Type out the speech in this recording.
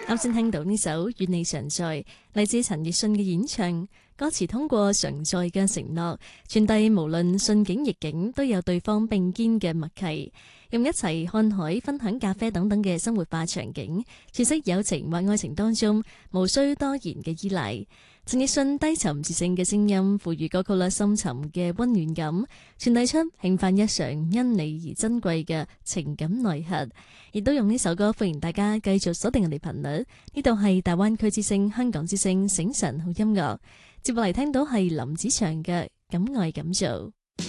啱先聽到呢首《願你常在》，嚟自陳奕迅嘅演唱，歌詞通過常在嘅承諾，傳遞無論順境逆境都有對方並肩嘅默契，用一齊看海、分享咖啡等等嘅生活化場景，詮釋友情或愛情當中無需多言嘅依賴。陳奕迅低沉自性嘅聲音，賦予歌曲啦深沉嘅溫暖感，傳遞出平凡日常因你而珍貴嘅情感內核。亦都用呢首歌歡迎大家繼續鎖定我哋頻率，呢度係大灣區之聲、香港之聲醒神好音樂。接落嚟聽到係林子祥嘅《敢愛敢做》。